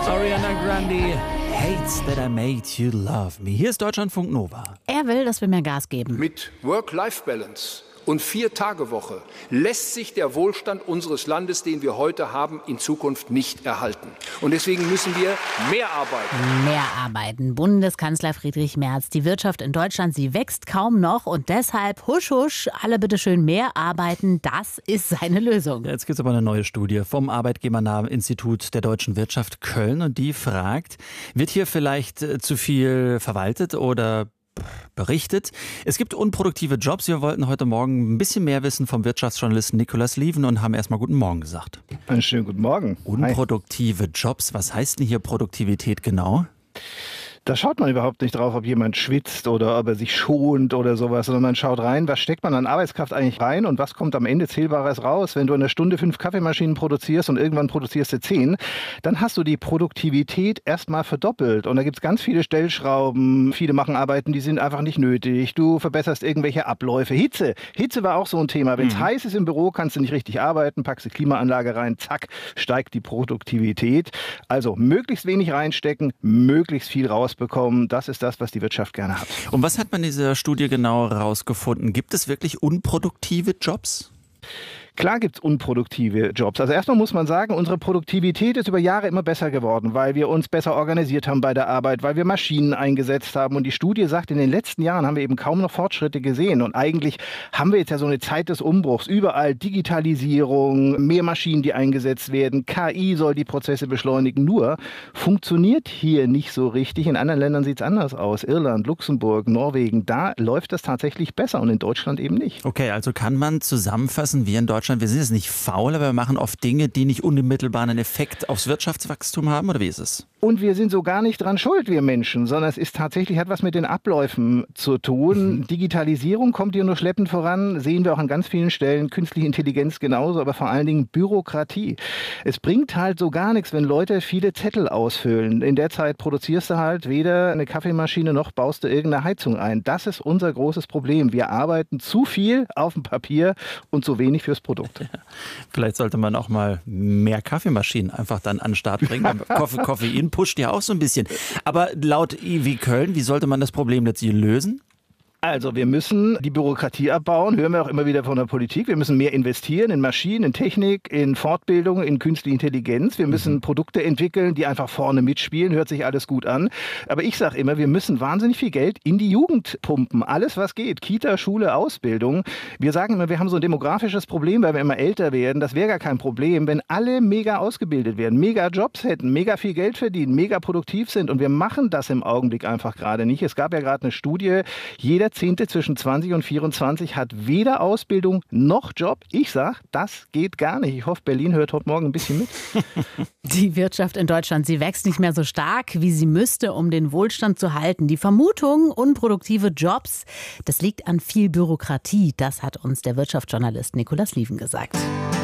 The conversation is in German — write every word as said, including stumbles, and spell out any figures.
Ariana Grande, Hates That I Made You Love Me. Hier ist Deutschlandfunk Nova. Er will, dass wir mehr Gas geben. Mit Work-Life-Balance und Vier-Tage-Woche lässt sich der Wohlstand unseres Landes, den wir heute haben, in Zukunft nicht erhalten. Und deswegen müssen wir mehr arbeiten. Mehr arbeiten. Bundeskanzler Friedrich Merz. Die Wirtschaft in Deutschland, sie wächst kaum noch. Und deshalb, husch, husch, alle bitte schön mehr arbeiten. Das ist seine Lösung. Jetzt gibt es aber eine neue Studie vom Arbeitgebernahen Institut der deutschen Wirtschaft Köln. Und die fragt, wird hier vielleicht äh, zu viel verwaltet oder berichtet? Es gibt unproduktive Jobs. Wir wollten heute Morgen ein bisschen mehr wissen vom Wirtschaftsjournalisten Nikolaus Lieven und haben erstmal guten Morgen gesagt. Einen schönen guten Morgen. Unproduktive Hi. Jobs, was heißt denn hier Produktivität genau? Da schaut man überhaupt nicht drauf, ob jemand schwitzt oder ob er sich schont oder sowas, sondern man schaut rein, was steckt man an Arbeitskraft eigentlich rein und was kommt am Ende Zählbares raus. Wenn du in einer Stunde fünf Kaffeemaschinen produzierst und irgendwann produzierst du zehn, dann hast du die Produktivität erstmal verdoppelt. Und da gibt es ganz viele Stellschrauben, viele machen Arbeiten, die sind einfach nicht nötig. Du verbesserst irgendwelche Abläufe. Hitze, Hitze war auch so ein Thema. Wenn es mhm. heiß ist im Büro, kannst du nicht richtig arbeiten, packst die Klimaanlage rein, zack, steigt die Produktivität. Also möglichst wenig reinstecken, möglichst viel raus bekommen. Das ist das, was die Wirtschaft gerne hat. Und was hat man in dieser Studie genau herausgefunden? Gibt es wirklich unproduktive Jobs? Klar gibt es unproduktive Jobs. Also erstmal muss man sagen, unsere Produktivität ist über Jahre immer besser geworden, weil wir uns besser organisiert haben bei der Arbeit, weil wir Maschinen eingesetzt haben. Und die Studie sagt, in den letzten Jahren haben wir eben kaum noch Fortschritte gesehen. Und eigentlich haben wir jetzt ja so eine Zeit des Umbruchs. Überall Digitalisierung, mehr Maschinen, die eingesetzt werden. K I soll die Prozesse beschleunigen. Nur funktioniert hier nicht so richtig. In anderen Ländern sieht es anders aus. Irland, Luxemburg, Norwegen, da läuft das tatsächlich besser und in Deutschland eben nicht. Okay, also kann man zusammenfassen, wir in Deutschland wir sind jetzt nicht faul, aber wir machen oft Dinge, die nicht unmittelbar einen Effekt aufs Wirtschaftswachstum haben, oder wie ist es? Und wir sind so gar nicht dran schuld, wir Menschen, sondern es ist tatsächlich, hat was mit den Abläufen zu tun. Mhm. Digitalisierung kommt hier nur schleppend voran, sehen wir auch an ganz vielen Stellen, künstliche Intelligenz genauso, aber vor allen Dingen Bürokratie. Es bringt halt so gar nichts, wenn Leute viele Zettel ausfüllen. In der Zeit produzierst du halt weder eine Kaffeemaschine noch baust du irgendeine Heizung ein. Das ist unser großes Problem. Wir arbeiten zu viel auf dem Papier und zu wenig fürs Produkt. Ja, vielleicht sollte man auch mal mehr Kaffeemaschinen einfach dann an den Start bringen. Koffe, Koffein pusht ja auch so ein bisschen. Aber laut I W Köln, wie sollte man das Problem letztlich lösen? Also wir müssen die Bürokratie abbauen, hören wir auch immer wieder von der Politik. Wir müssen mehr investieren in Maschinen, in Technik, in Fortbildung, in künstliche Intelligenz. Wir müssen mhm. Produkte entwickeln, die einfach vorne mitspielen, hört sich alles gut an. Aber ich sage immer, wir müssen wahnsinnig viel Geld in die Jugend pumpen. Alles, was geht. Kita, Schule, Ausbildung. Wir sagen immer, wir haben so ein demografisches Problem, weil wir immer älter werden. Das wäre gar kein Problem, wenn alle mega ausgebildet werden, mega Jobs hätten, mega viel Geld verdienen, mega produktiv sind. Und wir machen das im Augenblick einfach gerade nicht. Es gab ja gerade eine Studie, jeder Zehnte zwischen zwanzig und vierundzwanzig hat weder Ausbildung noch Job. Ich sage, das geht gar nicht. Ich hoffe, Berlin hört heute Morgen ein bisschen mit. Die Wirtschaft in Deutschland, sie wächst nicht mehr so stark, wie sie müsste, um den Wohlstand zu halten. Die Vermutung, unproduktive Jobs, das liegt an viel Bürokratie. Das hat uns der Wirtschaftsjournalist Nikolaus Lieven gesagt.